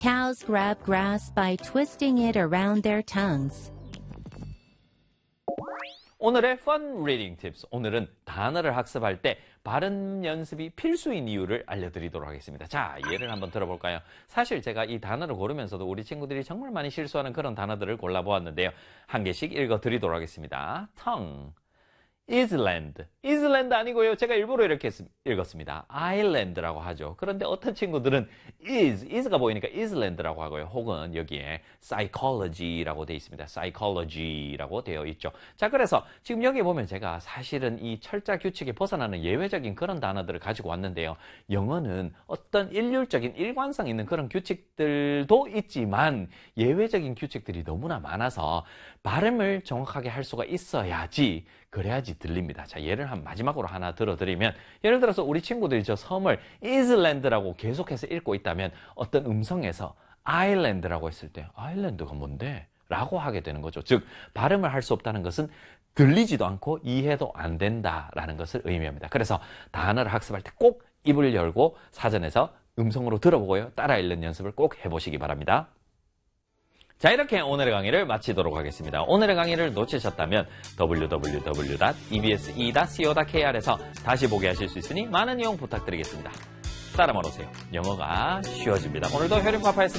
Cows grab grass by twisting it around their tongues. 오늘의 Fun Reading Tips. 오늘은 단어를 학습할 때 발음 연습이 필수인 이유를 알려드리도록 하겠습니다. 자, 예를 한번 들어볼까요? 사실 제가 이 단어를 고르면서도 우리 친구들이 정말 많이 실수하는 그런 단어들을 골라보았는데요. 한 개씩 읽어드리도록 하겠습니다. tongue, island. island 아니고요. 제가 일부러 이렇게 읽었습니다. island라고 하죠. 그런데 어떤 친구들은 is가 보이니까 island라고 하고요. 혹은 여기에 psychology라고 되어 있습니다. psychology라고 되어 있죠. 자, 그래서 지금 여기 보면 제가 사실은 이 철자 규칙에 벗어나는 예외적인 그런 단어들을 가지고 왔는데요. 영어는 어떤 일률적인 일관성 있는 그런 규칙들도 있지만 예외적인 규칙들이 너무나 많아서 발음을 정확하게 할 수가 있어야지, 그래야지 들립니다. 자, 예를 마지막으로 하나 들어드리면, 예를 들어서 우리 친구들이 저 섬을 island라고 계속해서 읽고 있다면 어떤 음성에서 island라고 했을 때 아일랜드가 뭔데? 라고 하게 되는 거죠. 즉, 발음을 할 수 없다는 것은 들리지도 않고 이해도 안 된다라는 것을 의미합니다. 그래서 단어를 학습할 때 꼭 입을 열고 사전에서 음성으로 들어보고요. 따라 읽는 연습을 꼭 해보시기 바랍니다. 자, 이렇게 오늘의 강의를 마치도록 하겠습니다. 오늘의 강의를 놓치셨다면 www.ebse.co.kr에서 다시 보게 하실 수 있으니 많은 이용 부탁드리겠습니다. 따라 말하세요. 영어가 쉬워집니다. 오늘도 효림파파였습니다.